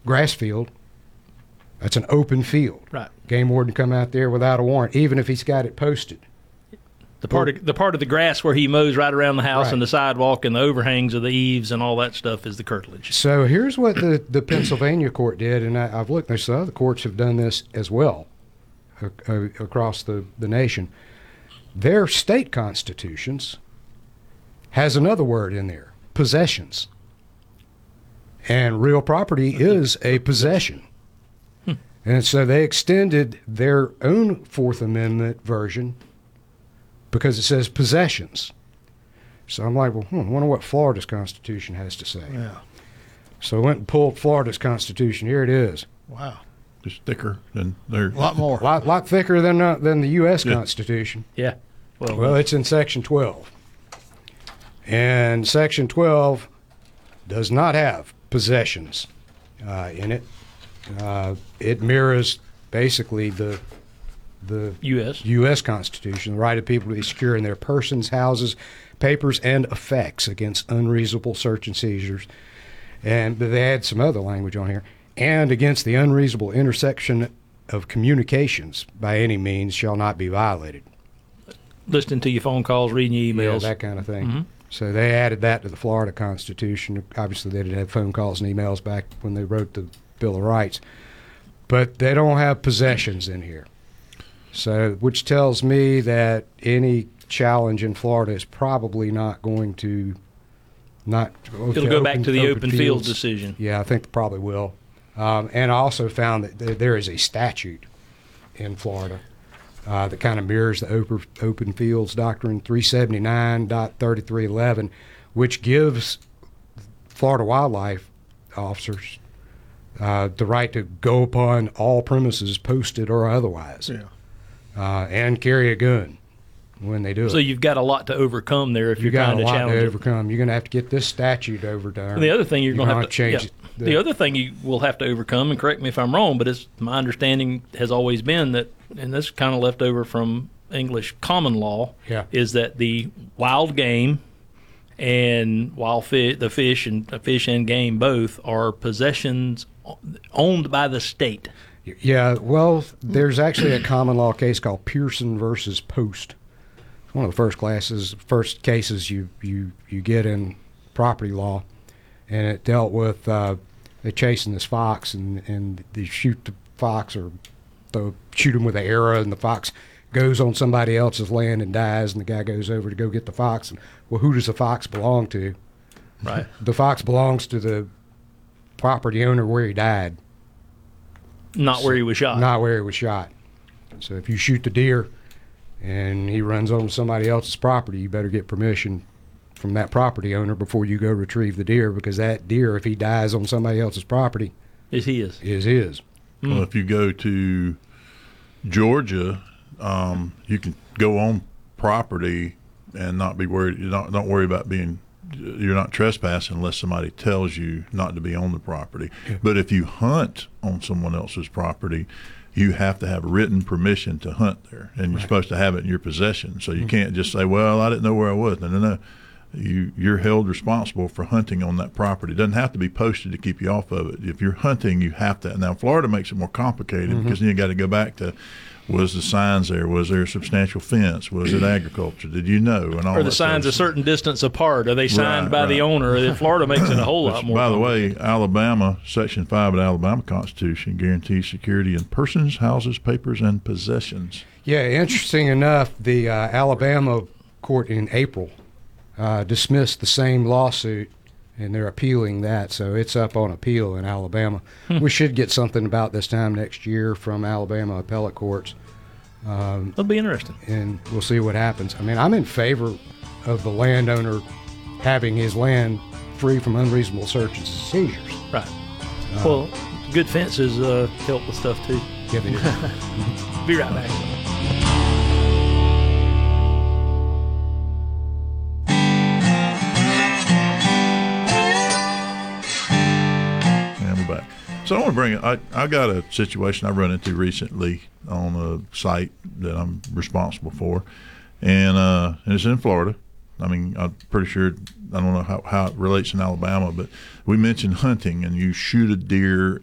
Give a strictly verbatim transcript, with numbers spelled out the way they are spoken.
grass field. That's an open field. Right. Game warden come out there without a warrant, even if he's got it posted. The part of the part of the grass where he mows right around the house Right. and the sidewalk and the overhangs of the eaves and all that stuff is the curtilage. So here's what the, the Pennsylvania court did, and I, I've looked, there's other courts have done this as well uh, uh, across the, the nation. Their state constitutions has another word in there, possessions. And real property is a possession. Hmm. And so they extended their own Fourth Amendment version because it says possessions. So I'm like, well, hmm, I wonder what Florida's Constitution has to say. Yeah. So I went and pulled Florida's Constitution. Here it is. Wow. Just thicker than their. A lot more. A lot, lot thicker than uh, than the U S Yeah. Constitution. Yeah. Well, Well, it's in Section twelve. And Section twelve does not have possessions uh, in it. Uh, it mirrors basically the the U S U S Constitution, the right of people to be secure in their persons, houses, papers, and effects against unreasonable search and seizures. And but they had some other language on here. And against the unreasonable intersection of communications by any means shall not be violated. listening to your phone calls, reading your Yeah, emails. that kind of thing. Mm-hmm. So they added that to the Florida Constitution. Obviously, they didn't have phone calls and emails back when they wrote the Bill of Rights. But they don't have possessions in here. So, which tells me that any challenge in Florida is probably not going to not It'll go back to the open field decision. Yeah, I think they probably will. Um, and I also found that th- there is a statute in Florida uh, that kind of mirrors the open, open fields doctrine, three seventy-nine point thirty-three eleven, which gives Florida wildlife officers uh, the right to go upon all premises, posted or otherwise, Yeah. uh, and carry a gun when they do So it. you've got a lot to overcome there if You you're got trying a to lot to challenge it. overcome. You're going to have to get this statute overturned. And the other thing you're, going to have to change yeah, it. The, other thing you will have to overcome, and correct me if I'm wrong, but it's my understanding has always been that, and this is kind of left over from English common law, Yeah. is that the wild game and wild fish, the fish and the fish and game both are possessions owned by the state. Yeah, well, there's actually a common law case called Pearson versus Post. It's one of the first classes, first cases you you you get in property law, and it dealt with uh, they chasing this fox and and they shoot the fox or they shoot him with an arrow, and the fox goes on somebody else's land and dies, and the guy goes over to go get the fox. And well, who does the fox belong to? Right. The fox belongs to the property owner where he died. Not where he was shot. Not where he was shot. So if you shoot the deer and he runs on somebody else's property, you better get permission from that property owner before you go retrieve the deer, because that deer, if he dies on somebody else's property, Is his. is his. Well, if you go to Georgia, um, you can go on property and not be worried. You don't don't worry about being. You're not trespassing unless somebody tells you not to be on the property. Yeah. But if you hunt on someone else's property, you have to have written permission to hunt there, and you're Right. supposed to have it in your possession. So you can't just say, "Well, I didn't know where I was." No, no, no. You you're held responsible for hunting on that property. It doesn't have to be posted to keep you off of it. If you're hunting, you have to. Now, Florida makes it more complicated Mm-hmm. because then you got to go back to. Was the signs there? Was there a substantial fence? Was it agriculture? Did you know? And all Are the that signs a stuff. certain distance apart? Are they signed Right, by the right. owner? Florida makes it a whole lot Which, more. by the complicated. way, Alabama, Section five of the Alabama Constitution guarantees security in persons, houses, papers, and possessions. Yeah, interesting enough, the uh, Alabama court in April uh, dismissed the same lawsuit, and they're appealing that. So it's up on appeal in Alabama. We should get something about this time next year from Alabama appellate courts. Um, That'll be interesting. and we'll see what happens. I mean, I'm in favor of the landowner having his land free from unreasonable search and seizures. Right. well, good fences uh, help with stuff too. Yeah, they do. Be right back. And we're back. So I want to bring. I I got a situation I run into recently on a site that I'm responsible for, and uh, and it's in Florida. I mean, I'm pretty sure. I don't know how, how it relates in Alabama, but we mentioned hunting, and you shoot a deer